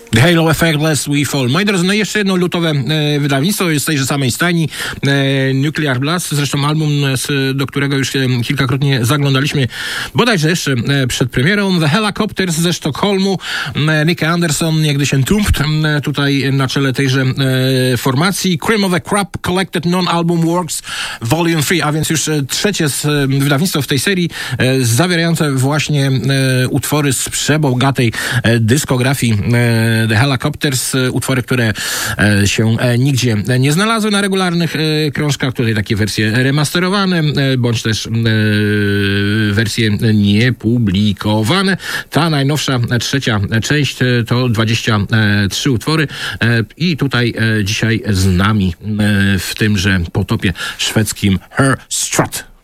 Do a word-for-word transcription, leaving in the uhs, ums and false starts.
The Halo Effect, Lest We Fall. Moi drodzy, no i jeszcze jedno lutowe e, wydawnictwo jest z tejże samej stajni, e, Nuclear Blast, zresztą album, z, do którego już e, kilkakrotnie zaglądaliśmy, bodajże jeszcze e, przed premierą. The Helicopters ze Sztokholmu, e, Nick Anderson, niegdyś Entombed, e, tutaj na czele tejże e, formacji. Cream of the Crop Collected Non-Album Works Volume trzy, a więc już e, trzecie z, e, wydawnictwo w tej serii, e, zawierające właśnie e, utwory z przebogatej e, dyskografii e, The Helicopters, utwory, które się nigdzie nie znalazły na regularnych krążkach. Tutaj takie wersje remasterowane, bądź też wersje niepublikowane. Ta najnowsza, trzecia część to dwadzieścia trzy utwory i tutaj dzisiaj z nami w tymże potopie szwedzkim Her Strut.